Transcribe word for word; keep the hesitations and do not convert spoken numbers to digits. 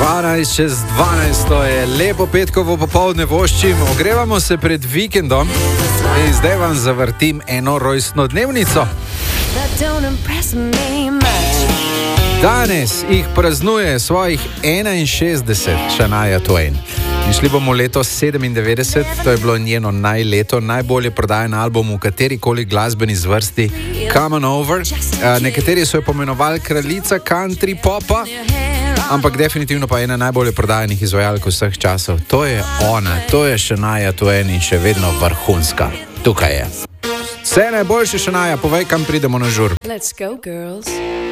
dvanajst čez dvanajst je lepo petkovo popoldne voščim, ogrevamo se pred vikendom in zdaj vam zavrtim eno rojstno dnevnico. Danes jih praznuje svojih enainšestdeset Shania Twain. In šli bomo leto sedemindevetdeset, to je bilo njeno najleto, najbolje prodajen album v katerikoli glasbeni zvrsti, Come On Over. Uh, nekateri so jo pomenovali kraljica country popa, ampak definitivno pa ena najbolje prodajenih izvajalk vseh časov. To je ona, to je Shania Twain in še vedno vrhunska. Tukaj je. Vse najboljše, Shania, povej, kam pridemo na žur. Let's go, girls.